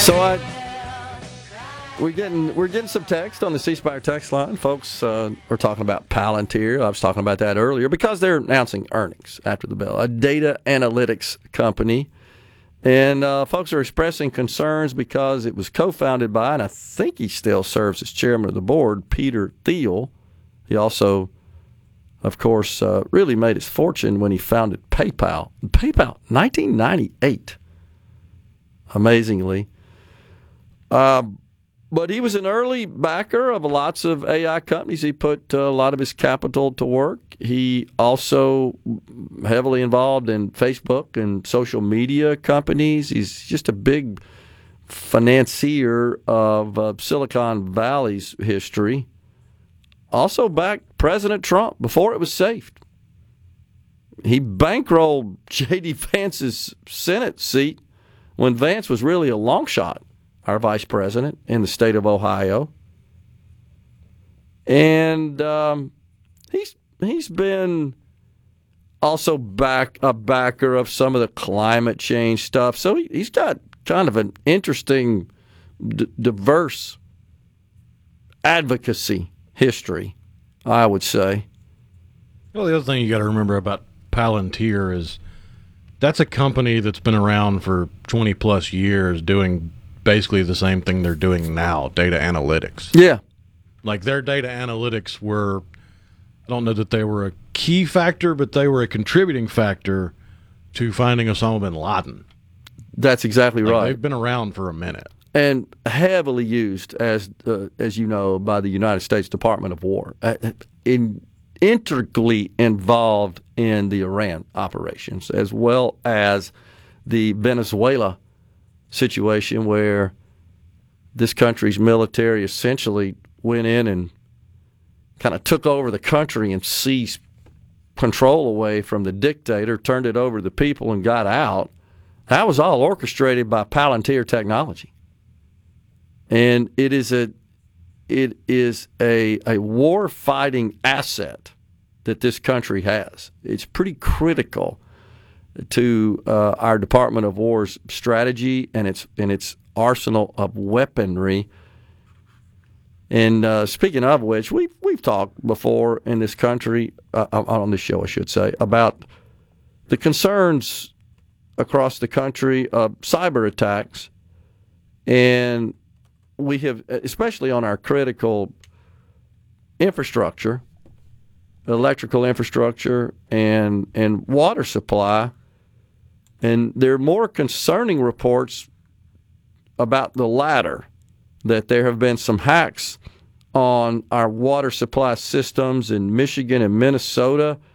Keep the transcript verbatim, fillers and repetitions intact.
So I, we're getting we're getting some text on the C Spire text line. Folks uh, are talking about Palantir. I was talking about that earlier because they're announcing earnings after the bell. A data analytics company, and uh, folks are expressing concerns because it was co-founded by, and I think he still serves as chairman of the board, Peter Thiel. He also, of course, uh, really made his fortune when he founded PayPal. PayPal, nineteen ninety-eight. Amazingly. Uh, but he was an early backer of lots of A I companies. He put uh, a lot of his capital to work. He also heavily involved in Facebook and social media companies. He's just a big financier of uh, Silicon Valley's history. Also backed President Trump before it was safe. He bankrolled J D. Vance's Senate seat when Vance was really a long shot, our vice president in the state of Ohio. And um, he's he's been also back a backer of some of the climate change stuff. So he, he's got kind of an interesting, d- diverse advocacy history, I would say. Well, the other thing you got to remember about Palantir is that's a company that's been around for twenty plus years doing basically the same thing they're doing now, data analytics. Yeah. Like their data analytics were, I don't know that they were a key factor, but they were a contributing factor to finding Osama bin Laden. That's exactly like right. They've been around for a minute. And heavily used, as uh, as you know, by the United States Department of War. Uh, in integrally involved in the Iran operations, as well as the Venezuela situation where this country's military essentially went in and kind of took over the country and seized control away from the dictator, turned it over to the people and got out. That was all orchestrated by Palantir technology. And it is a It is a, a war-fighting asset that this country has. It's pretty critical to uh, our Department of War's strategy and its and its arsenal of weaponry. And uh, speaking of which, we've, we've talked before in this country, uh, on this show I should say, about the concerns across the country of cyber attacks. And we have, especially on our critical infrastructure, electrical infrastructure and and water supply, and there are more concerning reports about the latter, that there have been some hacks on our water supply systems in Michigan and Minnesota